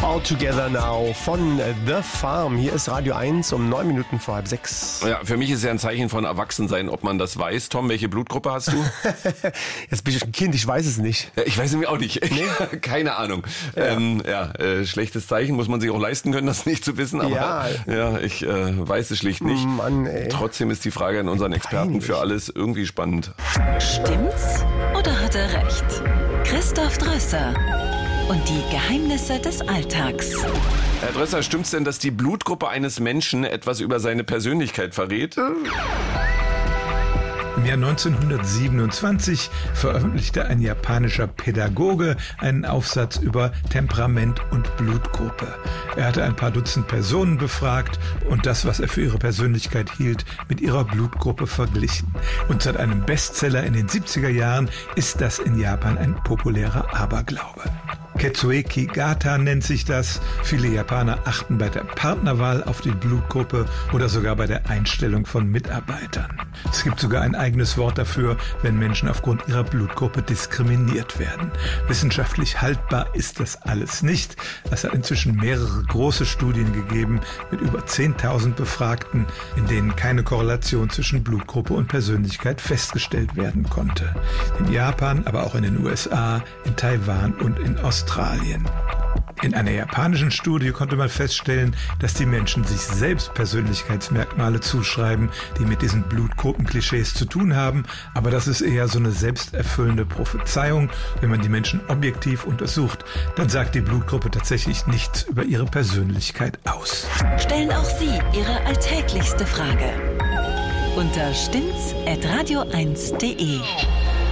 All Together Now von The Farm. Hier ist Radio 1 um 9 Minuten vor halb 6. Ja, für mich ist ja ein Zeichen von Erwachsensein, ob man das weiß. Tom, welche Blutgruppe hast du? Jetzt bin ich ein Kind, ich weiß es nicht. Ja, ich weiß nämlich auch nicht. Nee? Keine Ahnung. Ja. Schlechtes Zeichen, muss man sich auch leisten können, das nicht zu wissen. Aber ich weiß es schlicht nicht. Mann, ey. Trotzdem ist die Frage an unseren Experten für alles irgendwie spannend. Stimmt's oder hat er recht? Christoph Drösser und die Geheimnisse des Alltags. Herr Drösser, stimmt's denn, dass die Blutgruppe eines Menschen etwas über seine Persönlichkeit verrät? Im Jahr 1927 veröffentlichte ein japanischer Pädagoge einen Aufsatz über Temperament und Blutgruppe. Er hatte ein paar Dutzend Personen befragt und das, was er für ihre Persönlichkeit hielt, mit ihrer Blutgruppe verglichen. Und seit einem Bestseller in den 70er Jahren ist das in Japan ein populärer Aberglaube. Ketsueki Gata nennt sich das. Viele Japaner achten bei der Partnerwahl auf die Blutgruppe oder sogar bei der Einstellung von Mitarbeitern. Es gibt sogar ein eigenes Wort dafür, wenn Menschen aufgrund ihrer Blutgruppe diskriminiert werden. Wissenschaftlich haltbar ist das alles nicht. Es hat inzwischen mehrere große Studien gegeben mit über 10.000 Befragten, in denen keine Korrelation zwischen Blutgruppe und Persönlichkeit festgestellt werden konnte. In Japan, aber auch in den USA, in Taiwan und in Australien. In einer japanischen Studie konnte man feststellen, dass die Menschen sich selbst Persönlichkeitsmerkmale zuschreiben, die mit diesen Blutgruppenklischees zu tun haben, aber das ist eher so eine selbsterfüllende Prophezeiung. Wenn man die Menschen objektiv untersucht, dann sagt die Blutgruppe tatsächlich nichts über ihre Persönlichkeit aus. Stellen auch Sie Ihre alltäglichste Frage unter stimmt's@radio1.de.